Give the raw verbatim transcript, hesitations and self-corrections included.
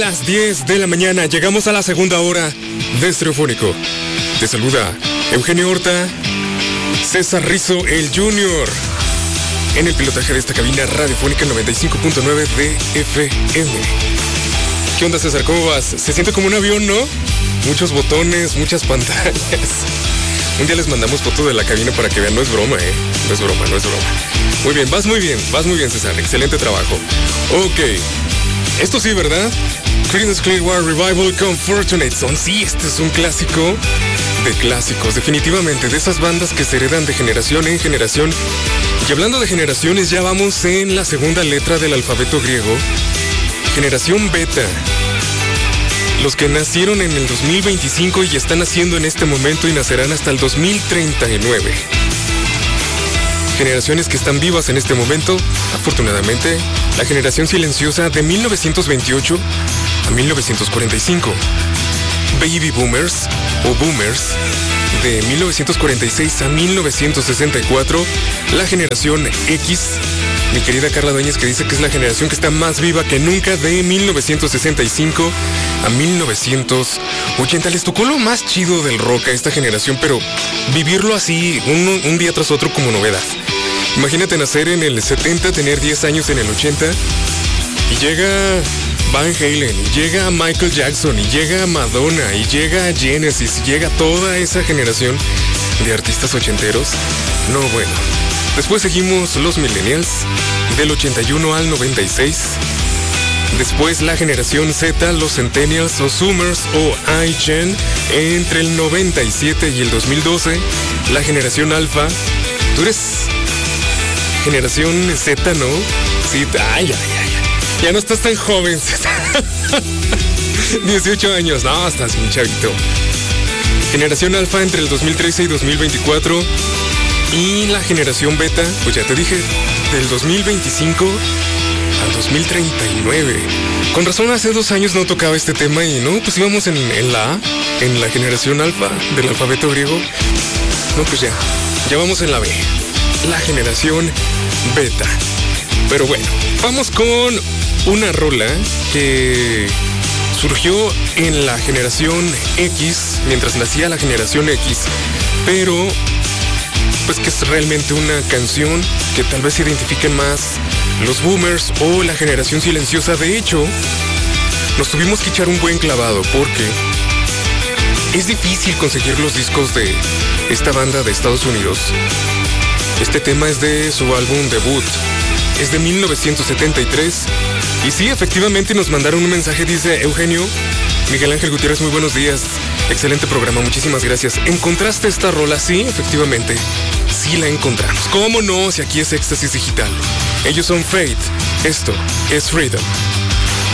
Las diez de la mañana, llegamos a la segunda hora de Estereofónico. Te saluda Eugenio Horta, César Rizzo, el Junior, en el pilotaje de esta cabina radiofónica noventa y cinco punto nueve de F M. ¿Qué onda, César? ¿Cómo vas? Se siente como un avión, ¿no? Muchos botones, muchas pantallas. Un día les mandamos fotos de la cabina para que vean, no es broma, ¿eh? No es broma, no es broma. Muy bien, vas muy bien, vas muy bien, César. Excelente trabajo. Ok. Esto sí, ¿verdad? Creedence Clearwater Revival con Fortunate Son. Sí, este es un clásico de clásicos, definitivamente, de esas bandas que se heredan de generación en generación. Y hablando de generaciones, ya vamos en la segunda letra del alfabeto griego. Generación Beta. Los que nacieron en el dos mil veinticinco y están naciendo en este momento y nacerán hasta el dos mil treinta y nueve. Generaciones que están vivas en este momento, afortunadamente. La generación silenciosa de mil novecientos veintiocho a mil novecientos cuarenta y cinco. Baby Boomers o Boomers de mil novecientos cuarenta y seis a mil novecientos sesenta y cuatro. La generación X, mi querida Carla Dueñas, que dice que es la generación que está más viva que nunca, de mil novecientos sesenta y cinco a mil novecientos ochenta. Les tocó lo más chido del rock a esta generación, pero vivirlo así un, un día tras otro como novedad. Imagínate nacer en el setenta, tener diez años en el ochenta, y llega Van Halen, y llega Michael Jackson, y llega Madonna, y llega Genesis, y llega toda esa generación de artistas ochenteros. No, bueno. Después seguimos los Millennials, del ochenta y uno al noventa y seis. Después la generación Z, los Centennials o Zoomers o iGen, entre el noventa y siete y el dos mil doce. La generación Alpha. Tú eres generación Z, ¿no? Sí, ay, ay, ay. Ya no estás tan joven, dieciocho años, no, estás bien chavito. Generación Alpha entre el dos mil trece y dos mil veinticuatro. Y la generación Beta, pues ya te dije, del dos mil veinticinco al dos mil treinta y nueve. Con razón, hace dos años no tocaba este tema y no, pues íbamos en, en la A, en la generación Alpha del alfabeto griego. No, pues ya, ya vamos en la B, la generación Beta. Pero bueno, vamos con una rola que surgió en la generación X, mientras nacía la generación X, pero pues que es realmente una canción que tal vez se identifiquen más los boomers o la generación silenciosa. De hecho, nos tuvimos que echar un buen clavado porque es difícil conseguir los discos de esta banda de Estados Unidos. Este tema es de su álbum debut, es de mil novecientos setenta y tres. Y sí, efectivamente nos mandaron un mensaje, dice: Eugenio, Miguel Ángel Gutiérrez, muy buenos días, excelente programa, muchísimas gracias. ¿Encontraste esta rola? Sí, efectivamente, sí la encontramos. ¿Cómo no? Si aquí es Éxtasis Digital. Ellos son Fate, esto es Freedom.